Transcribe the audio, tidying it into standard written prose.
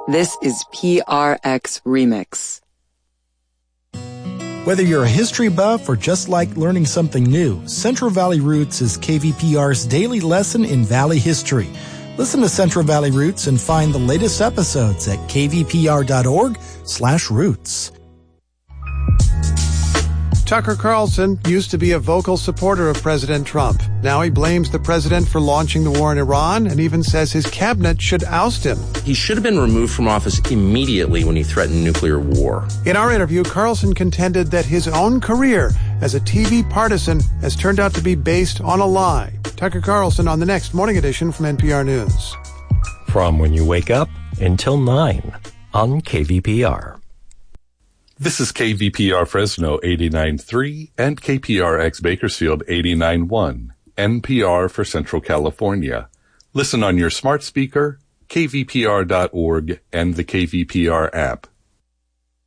This is PRX Remix. Whether you're a history buff or just like learning something new, Central Valley Roots is KVPR's daily lesson in Valley history. Listen to Central Valley Roots and find the latest episodes at kvpr.org/roots. Tucker Carlson used to be a vocal supporter of President Trump. Now he blames the president for launching the war in Iran and even says his cabinet should oust him. He should have been removed from office immediately when he threatened nuclear war. In our interview, Carlson contended that his own career as a TV partisan has turned out to be based on a lie. Tucker Carlson on the next Morning Edition from NPR News. From when you wake up until 9 on KVPR. This is KVPR Fresno 89.3 and KPRX Bakersfield 89.1, NPR for Central California. Listen on your smart speaker, kvpr.org, and the KVPR app.